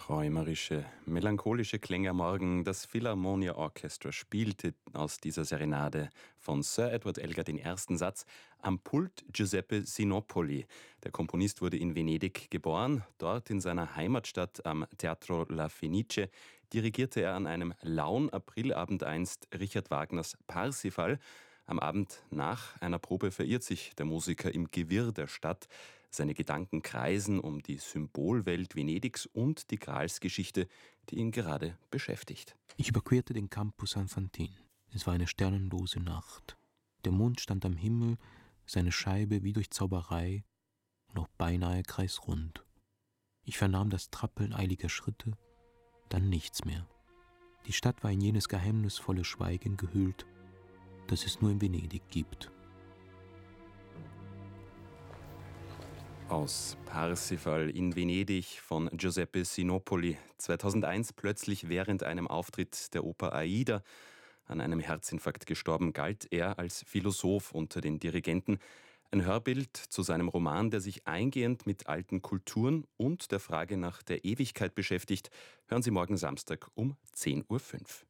Träumerische, melancholische Klänge am Morgen. Das Philharmonia Orchestra spielte aus dieser Serenade von Sir Edward Elgar den ersten Satz am Pult Giuseppe Sinopoli. Der Komponist wurde in Venedig geboren. Dort in seiner Heimatstadt am Teatro La Fenice dirigierte er an einem lauen Aprilabend einst Richard Wagners Parsifal. Am Abend nach einer Probe verirrt sich der Musiker im Gewirr der Stadt. Seine Gedanken kreisen um die Symbolwelt Venedigs und die Gralsgeschichte, die ihn gerade beschäftigt. Ich überquerte den Campus San Fantin. Es war eine sternenlose Nacht. Der Mond stand am Himmel, seine Scheibe wie durch Zauberei, noch beinahe kreisrund. Ich vernahm das Trappeln eiliger Schritte, dann nichts mehr. Die Stadt war in jenes geheimnisvolle Schweigen gehüllt, das es nur in Venedig gibt. Aus Parsifal in Venedig von Giuseppe Sinopoli. 2001 plötzlich während einem Auftritt der Oper Aida an einem Herzinfarkt gestorben, galt er als Philosoph unter den Dirigenten. Ein Hörbild zu seinem Roman, der sich eingehend mit alten Kulturen und der Frage nach der Ewigkeit beschäftigt, hören Sie morgen Samstag um 10:05 Uhr.